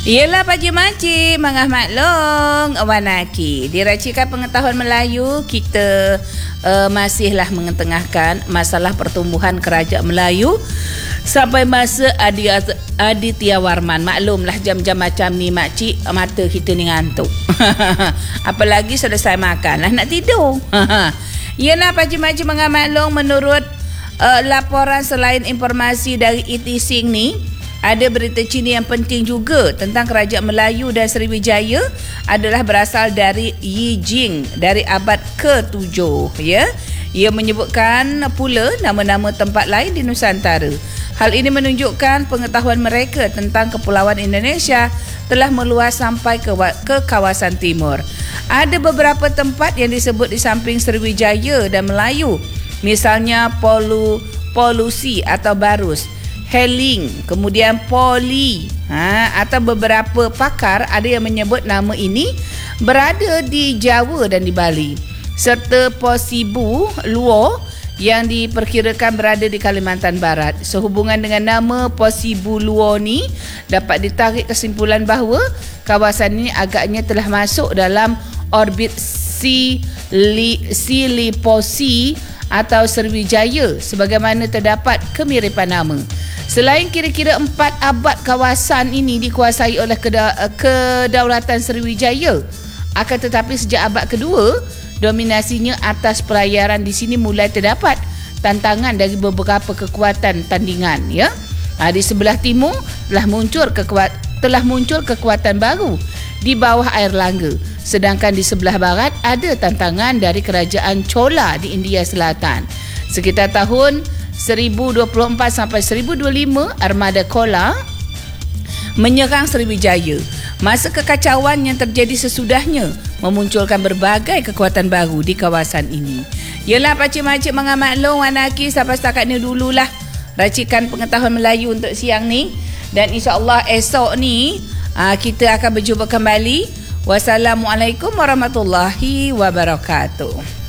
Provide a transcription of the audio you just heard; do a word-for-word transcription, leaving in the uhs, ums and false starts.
Ialah Pakcik Makcik Mangah Maklong Wanaki. Diracikan pengetahuan Melayu, kita uh, masihlah mengetengahkan masalah pertumbuhan kerajaan Melayu sampai masa Adi, Aditya Warman. Maklumlah jam-jam macam ni Makcik, mata kita ni ngantuk. Apalagi selesai makan lah nak tidur. Ialah Pakcik Makcik Mangah Maklong, menurut uh, laporan selain informasi dari E T Sing ni, ada berita Cina yang penting juga tentang kerajaan Melayu dan Sriwijaya adalah berasal dari Yi Jing dari abad ke tujuh, ya. Ia menyebutkan pula nama-nama tempat lain di Nusantara. Hal ini menunjukkan pengetahuan mereka tentang kepulauan Indonesia telah meluas sampai ke, ke kawasan timur. Ada beberapa tempat yang disebut di samping Sriwijaya dan Melayu, misalnya Polu, Polusi atau Barus, Heling, kemudian Poli, ha, atau beberapa pakar ada yang menyebut nama ini berada di Jawa dan di Bali, serta Posibu Luo yang diperkirakan berada di Kalimantan Barat. Sehubungan dengan nama Posibu Luo ni, dapat ditarik kesimpulan bahawa kawasan ini agaknya telah masuk dalam orbit Sili, Siliposi atau Sriwijaya sebagaimana terdapat kemiripan nama. Selain kira-kira empat abad kawasan ini dikuasai oleh kedaulatan Sriwijaya, akan tetapi sejak abad kedua, dominasinya atas pelayaran di sini mulai terdapat tantangan dari beberapa kekuatan tandingan, ya. Ha, di sebelah timur telah muncul kekuat, telah muncul kekuatan baru di bawah air Langga, sedangkan di sebelah barat ada tantangan dari kerajaan Chola di India Selatan. Sekitar tahun seribu dua puluh empat sampai seribu dua puluh lima, armada Chola menyerang Sriwijaya. Masa kekacauan yang terjadi sesudahnya memunculkan berbagai kekuatan baru di kawasan ini. Yalah Pakcik Makcik Mangah Maklong Wanaki, sampai setakat ni dululah racikan pengetahuan Melayu untuk siang ni, dan insya-Allah esok ni aa, kita akan berjumpa kembali. Wassalamualaikum warahmatullahi wabarakatuh.